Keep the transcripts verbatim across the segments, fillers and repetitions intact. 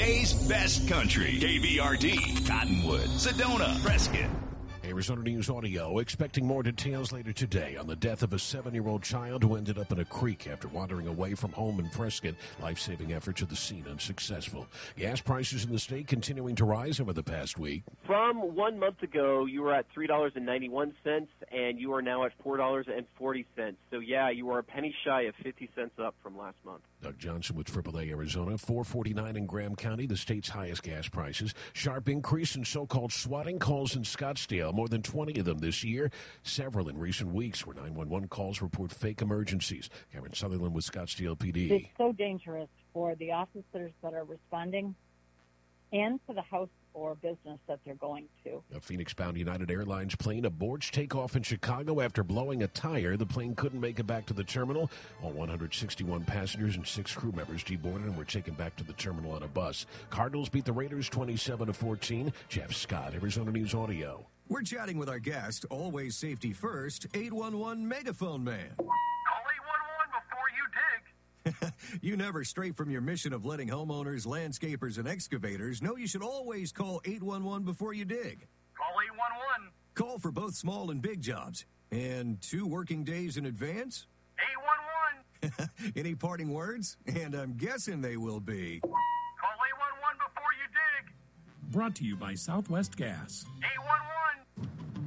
A's best country. K V R D, Cottonwood, Sedona, Prescott. Arizona News Audio expecting more details later today on the death of a seven-year-old child who ended up in a creek after wandering away from home in Prescott. Life-saving efforts at the scene unsuccessful. Gas prices in the state continuing to rise over the past week. From one month ago, you were at three dollars and ninety-one cents, and you are now at four dollars and forty cents. So, yeah, you are a penny shy of fifty cents up from last month. Doug Johnson with triple A Arizona. four forty-nine in Graham County, the state's highest gas prices. Sharp increase in so-called swatting calls in Scottsdale. More than twenty of them this year. Several in recent weeks where nine one one calls report fake emergencies. Karen Sutherland with Scottsdale P D. It's so dangerous for the officers that are responding and for the house or business that they're going to. A Phoenix-bound United Airlines plane aborts takeoff in Chicago after blowing a tire. The plane couldn't make it back to the terminal. All one hundred sixty-one passengers and six crew members deboarded and were taken back to the terminal on a bus. Cardinals beat the Raiders twenty-seven to fourteen. Jeff Scott, Arizona News Audio. We're chatting with our guest, always safety first, eight one one Megaphone Man. Call eight one one before you dig. You never stray from your mission of letting homeowners, landscapers, and excavators know you should always call eight one one before you dig. Call eight one one. Call for both small and big jobs. And two working days in advance? eight one one. Any parting words? And I'm guessing they will be. Call eight one one before you dig. Brought to you by Southwest Gas. eight one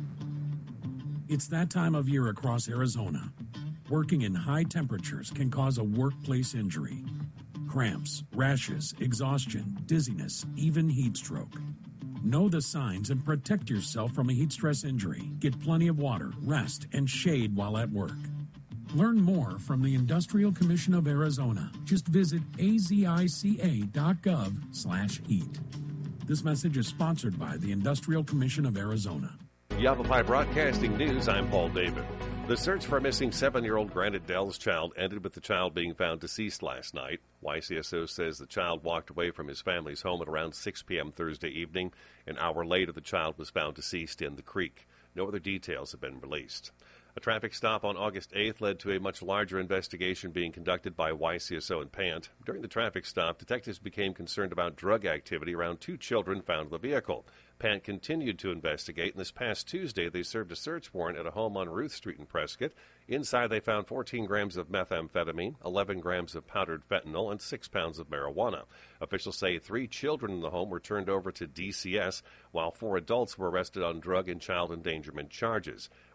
one. It's that time of year across Arizona. Working in high temperatures can cause a workplace injury. Cramps, rashes, exhaustion, dizziness, even heat stroke. Know the signs and protect yourself from a heat stress injury. Get plenty of water, rest, and shade while at work. Learn more from the Industrial Commission of Arizona. Just visit azica.gov slash heat. This message is sponsored by the Industrial Commission of Arizona. Yavapai Broadcasting News, I'm Paul David. The search for a missing seven-year-old Granite Dells child ended with the child being found deceased last night. Y C S O says the child walked away from his family's home at around six p.m. Thursday evening. An hour later, the child was found deceased in the creek. No other details have been released. A traffic stop on August eighth led to a much larger investigation being conducted by Y C S O and Pant. During the traffic stop, detectives became concerned about drug activity around two children found in the vehicle. Pant continued to investigate, and this past Tuesday they served a search warrant at a home on Ruth Street in Prescott. Inside they found fourteen grams of methamphetamine, eleven grams of powdered fentanyl, and six pounds of marijuana. Officials say three children in the home were turned over to D C S, while four adults were arrested on drug and child endangerment charges.